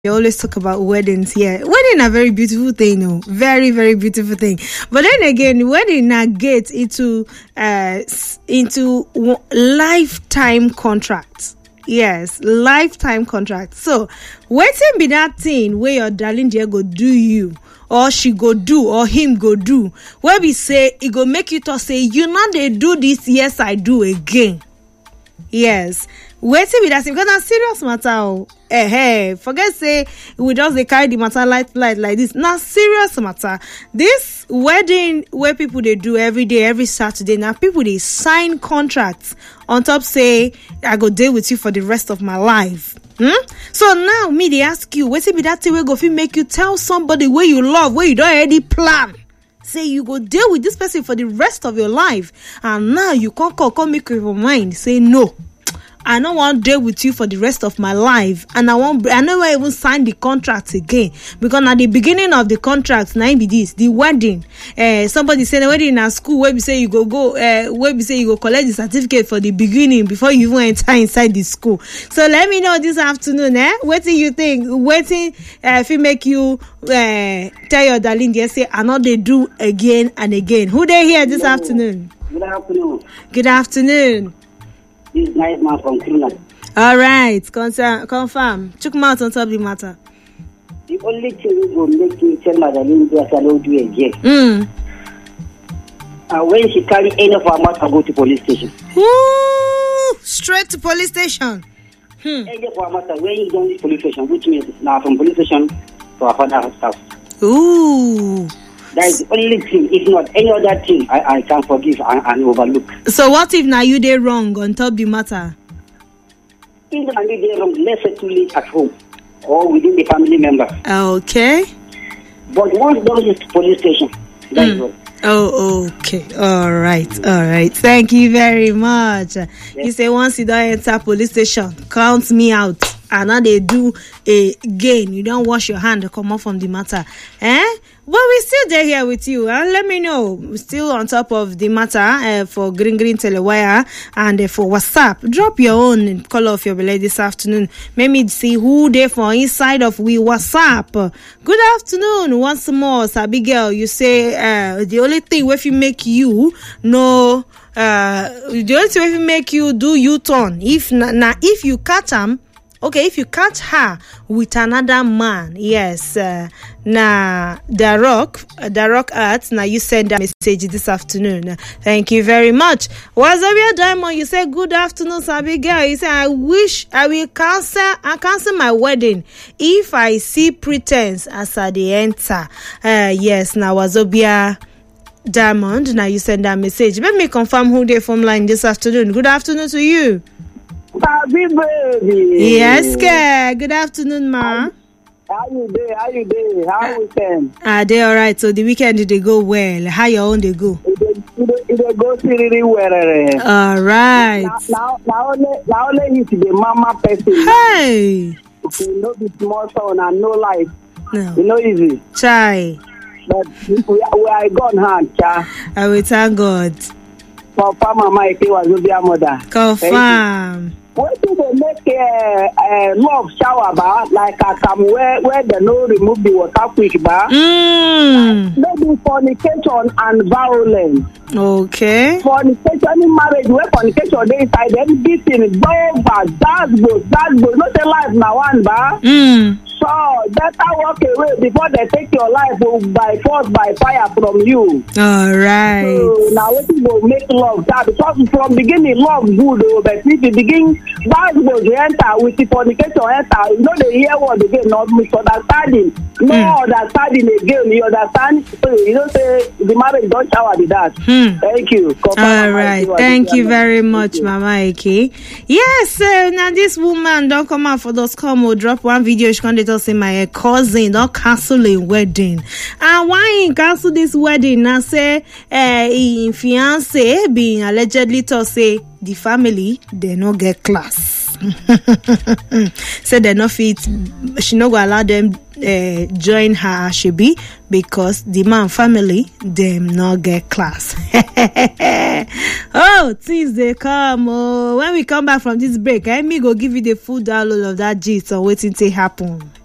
We always talk about weddings here. Wedding a very beautiful thing, no? Very, very beautiful thing. But then again, wedding now gets into lifetime contracts. Yes, lifetime contract. So, waiting be that thing where your darling dear go do you, or she go do, or him go do. Where we say it go make you to say, you know they do this, yes I do again. Yes, waiting be that thing because that's serious matter. Forget say we just they carry the matter light like this. Now serious matter. This wedding where people they do every day, every Saturday. Now people they sign contracts on top say I go deal with you for the rest of my life. So now me they ask you, wait till be that thing we go fit make you tell somebody where you love, where you don't already plan. Say you go deal with this person for the rest of your life, and now you come make up your mind. Say no. I don't want to deal with you for the rest of my life, and I never even sign the contract again, because at the beginning of the contract, now be this the wedding. Somebody said the wedding at school where we say you go where we say you go collect the certificate for the beginning before you even enter inside the school. So let me know this afternoon, what do you think? Waiting if it make you tell your darling yes say I know they do again and again. Who they here this afternoon? Good afternoon. Good afternoon. This is nice man from Kruna. All right, confirm. Check me out on top of the matter. The only thing we will make me tell Madeleine yes I don't do again. When she carry any of our matter, go to police station. Ooh, straight to police station. Any of our matter, when you don't reach police station, which means now from police station to our father's house. Ooh. That is the only thing. If not any other thing, I can forgive and overlook. So what if now you did wrong on top of the matter? If I did wrong, let's settle it at home or within the family member. Okay. But once don't reach police station, that's all. Oh, okay. All right. Thank you very much. Yes. You say once you don't enter police station, count me out. And now they do again. You don't wash your hand to come off from the matter. But we're still there here with you. Let me know. We're still on top of the matter for Green Telewire and for WhatsApp. Drop your own color of your belay this afternoon. Make me see who there for inside of we WhatsApp. Good afternoon. Once more, Sabi girl. You say the only thing if you make you know the only thing if you make you do U-turn. If you catch them. Okay, if you catch her with another man, yes, the rock arts, now you send a message this afternoon. Thank you very much. Wazobia Diamond, you say, good afternoon, Sabi girl. You say, I wish I will cancel my wedding if I see pretense as I enter. Yes, now Wazobia Diamond, now you send that message. Let me confirm who they from line this afternoon. Good afternoon to you. Happy baby. Yes, good afternoon, ma. How you doing? How weekend? They all right. So the weekend did they go well? How your own they go? It go really well. All right. Now only hit the mama person. Hey. You know the small son and no life. No. You know easy. Try. But we are gone hand, cha. I will thank God. Papa, mama, it was your mother. Confirm. What do they make a love shower bar like a come where they no remove the water quick bar? Maybe fornication and violence. Okay. Fornication in marriage, where fornication they inside them beating, go back, that's good. Not a life now one bar. So better walk away before they take your life by force, by fire from you. All right. So now what you will make love that because from beginning love good, but if you begin bad goes enter with the fornication enter, you know the hear word again, not misunderstanding. No understanding again, you understand? So you don't say the marriage don't shower with that. Thank you. All right. Thank you very much, Mama Eke. Yes, now this woman don't come out for those come or drop one video. She can't say my cousin don't cancel a wedding. And why he cancel this wedding? Now say in fiance being allegedly to say the family they no get class. Say they no fit. She no go allow them join her Ashebi because the man family them not get class. Oh, things they come. Oh, when we come back from this break, me go give you the full download of that gist on waiting to happen.